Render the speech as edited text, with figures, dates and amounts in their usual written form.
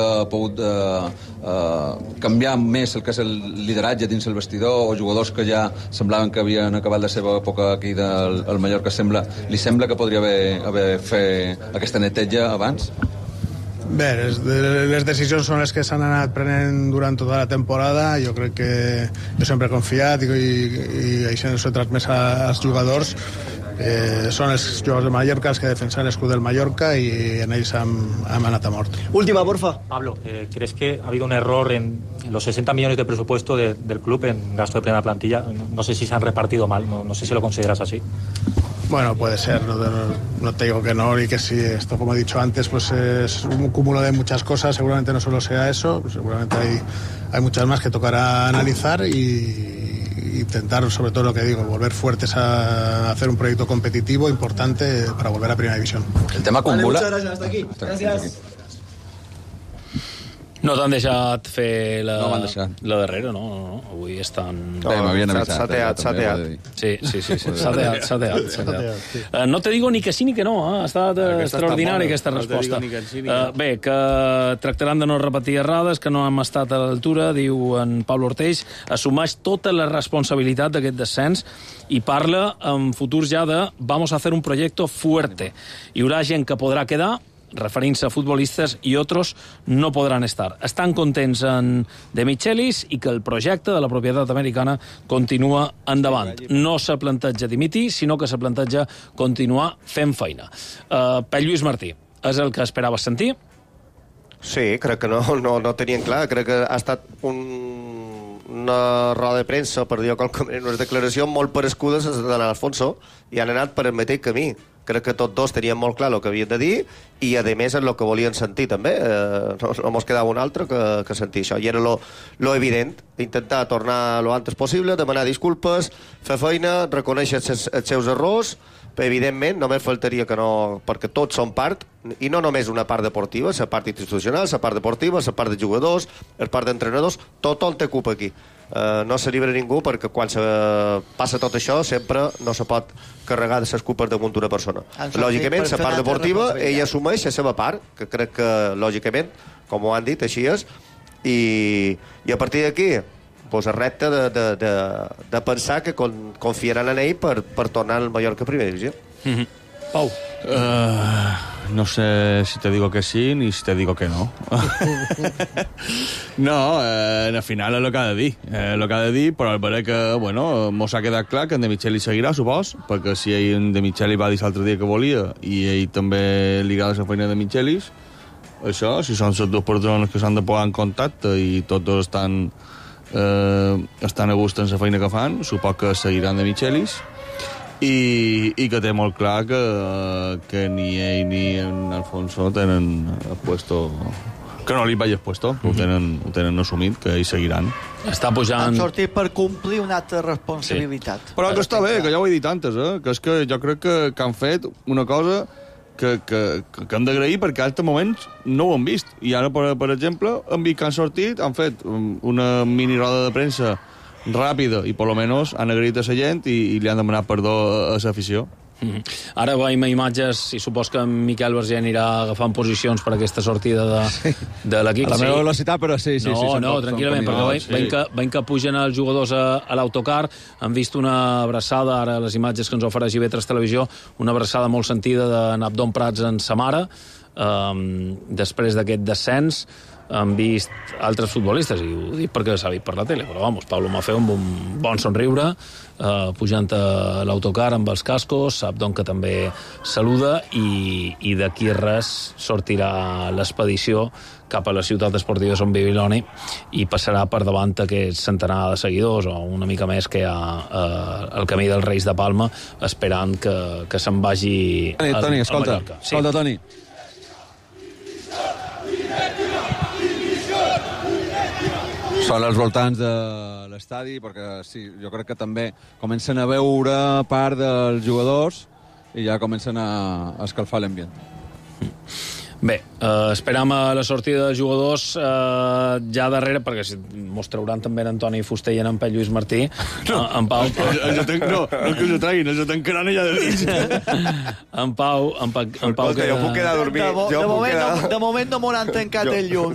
Ha pogut canviar més el que és el lideratge dins el vestidor, o jugadors que ja semblaven que havien acabat la seva època aquí del Mallorca. Li sembla que podria haver fet aquesta neteja abans? Bé, les decisions són les que s'han anat prenent durant tota la temporada. Jo crec que jo sempre he confiat i això s'ho he transmès als jugadors. Són els jugadors de Mallorca els que defensen l'escut del Mallorca y en ells hem anat a mort. Última, porfa. Pablo, ¿crees que ha habido un error en los 60 millones de presupuesto del club en gasto de primera plantilla? No sé si se han repartido mal, no sé si lo consideras así. Bueno, puede ser, no te digo que no y que sí. Esto, como he dicho antes, pues es un cúmulo de muchas cosas. Seguramente no solo sea eso, seguramente hay muchas más que tocará analizar y intentar, sobre todo lo que digo, volver fuertes a hacer un proyecto competitivo importante para volver a Primera División. El tema acumula... Vale, muchas gracias, hasta aquí. Gracias. No t'han deixat fer la darrera, no? Avui estan... Bé, m'havien avisat. S'ha teat. Sí, s'ha teat. No te digo ni que sí ni que no, ha estat extraordinària aquesta resposta. Bé, que tractaran de no repetir errades, que no hem estat a l'altura, diu en Pablo Ortells, assumeix tota la responsabilitat d'aquest descens i parla en futurs ja de vamos a hacer un proyecto fuerte. Hi haurà gent que podrà quedar, referint-se a futbolistes, i otros no podran estar. Estan contents de Michelis i que el projecte de la propietat americana continua endavant. No se planteja dimitir, sinó que se planteja continuar fent feina. Per Lluís Martí, és el que esperaves sentir? Sí, crec que no tenien clar. Crec que ha estat una roda de premsa, per dir-ho qualsevol, unes declaracions molt parescudes de l'Alfonso i han anat per el mateix camí. Crec que tots dos tenien molt clar el que havien de dir i, a més, és el que volien sentir, també. No mos quedava un altre que sentir això. I era lo evident, intentar tornar lo antes possible, demanar disculpes, fer feina, reconèixer els seus errors. Evidentment, només faltaria que no... Perquè tots són part, i no només una part deportiva, la part institucional, la part deportiva, la part de jugadors, la part d'entrenadors, tothom té culpa aquí. No s'allibra ningú, perquè quan passa tot això sempre no se pot carregar de les culpes damunt d'una persona. Lògicament, la part deportiva, ella assumeix la seva part, que crec que, lògicament, com ho han dit, així és, i a partir d'aquí pues es repte de pensar que confiaran en ell per tornar al Mallorca a Primera Divisió. Pau. No sé si te digo que sí ni si te digo que no. No, al final és el que ha de dir. El que ha de dir, però veuré que, bueno, mos ha quedat clar que en De Micheli seguirà, supos, perquè si ell en De Micheli va dir l'altre dia que volia i ell també li agrada la feina de Michelis, això, si són les dues persones que s'han de posar en contacte i tots estan a gust en la feina que fan, supos que seguiran De Michelis. I que té molt clar que ni ell ni en Alfonso tenen el puesto, que no li vagi el puesto, ho tenen assumit, que ells seguiran. Està pujant... Han sortit per complir una altra responsabilitat. Sí. Però que està bé, que ja ho he dit antes, que és que jo crec que han fet una cosa que hem d'agrair, perquè a altres moments no ho han vist. I ara, per exemple, han vist que han sortit, han fet una mini roda de premsa ràpida i per lo menos han agraït a la gent i li han demanat perdó a l'afició. Ara veiem imatges i supos que en Miquel Vergé anirà agafant posicions per aquesta sortida de l'equip. A la meva velocitat, però sí. No, tranquil·lament, perquè veiem que pugen els jugadors a l'autocar, han vist una abraçada, ara les imatges que ens ofereix IB3 Televisió, una abraçada molt sentida de Nabdon Prats en sa mare, després d'aquest descens. Han vist altres futbolistes, i ho dic perquè s'ha vist per la tele, però vamos, Pablo Maffeo amb un bon somriure, pujant a l'autocar amb els cascos, Abdon que també saluda, i d'aquí res sortirà l'expedició cap a la ciutat esportiva Son Bibiloni i passarà per davant aquest centenar de seguidors, o una mica més, que hi ha al camí dels Reis de Palma, esperant que se'n vagi Toni, escolta, Toni. Són els voltants de l'estadi, perquè sí, jo crec que també comencen a veure part dels jugadors i ja comencen a escalfar l'ambient. Bé, esperam a la sortida de jugadors ja darrere, perquè si mos trauran també en Antoni Fuster i en Pep Lluís Martí. En Pau... No que us ho treguin, els tancaran allà de dins. En Pau... Jo puc quedar a dormir. De moment no m'ho han tancat el llum.